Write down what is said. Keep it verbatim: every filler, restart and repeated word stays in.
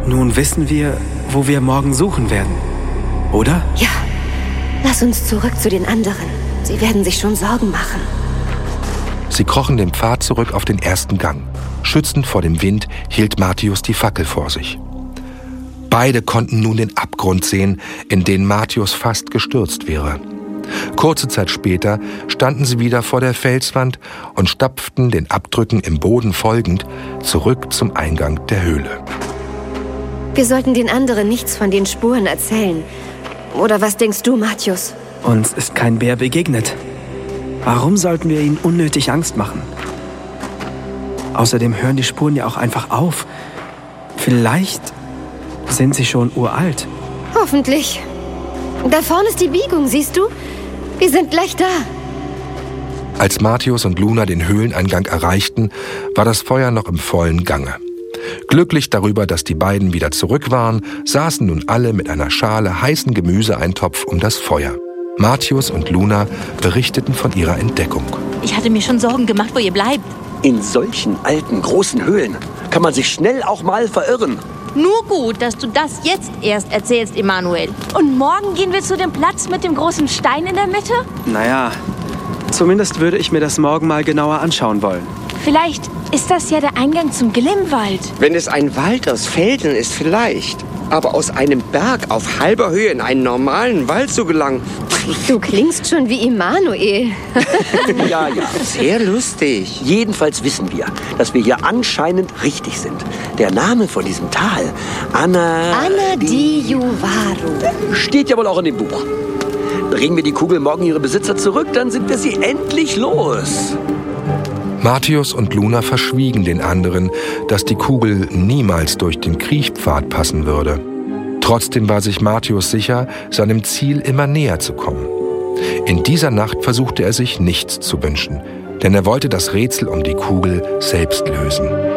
Nun wissen wir, wo wir morgen suchen werden, oder? Ja, lass uns zurück zu den anderen. Sie werden sich schon Sorgen machen. Sie krochen den Pfad zurück auf den ersten Gang. Schützend vor dem Wind hielt Martius die Fackel vor sich. Beide konnten nun den Abgrund sehen, in den Martius fast gestürzt wäre. Kurze Zeit später standen sie wieder vor der Felswand und stapften den Abdrücken im Boden folgend zurück zum Eingang der Höhle. Wir sollten den anderen nichts von den Spuren erzählen. Oder was denkst du, Martius? Uns ist kein Bär begegnet. Warum sollten wir ihnen unnötig Angst machen? Außerdem hören die Spuren ja auch einfach auf. Vielleicht sind sie schon uralt. Hoffentlich. Da vorne ist die Biegung, siehst du? Wir sind gleich da. Als Martius und Luna den Höhleneingang erreichten, war das Feuer noch im vollen Gange. Glücklich darüber, dass die beiden wieder zurück waren, saßen nun alle mit einer Schale heißen Gemüseeintopf um das Feuer. Martius und Luna berichteten von ihrer Entdeckung. Ich hatte mir schon Sorgen gemacht, wo ihr bleibt. In solchen alten, großen Höhlen kann man sich schnell auch mal verirren. Nur gut, dass du das jetzt erst erzählst, Emanuel. Und morgen gehen wir zu dem Platz mit dem großen Stein in der Mitte? Naja, zumindest würde ich mir das morgen mal genauer anschauen wollen. Vielleicht ist das ja der Eingang zum Glimmwald. Wenn es ein Wald aus Felsen ist, vielleicht. Aber aus einem Berg auf halber Höhe in einen normalen Wald zu gelangen. Du klingst schon wie Emanuel. Ja, ja. Sehr lustig. Jedenfalls wissen wir, dass wir hier anscheinend richtig sind. Der Name von diesem Tal, Anna... Anna di Juvaru. Steht ja wohl auch in dem Buch. Bringen wir die Kugel morgen ihre Besitzer zurück, dann sind wir sie endlich los. Martius und Luna verschwiegen den anderen, dass die Kugel niemals durch den Kriechpfad passen würde. Trotzdem war sich Martius sicher, seinem Ziel immer näher zu kommen. In dieser Nacht versuchte er sich nichts zu wünschen, denn er wollte das Rätsel um die Kugel selbst lösen.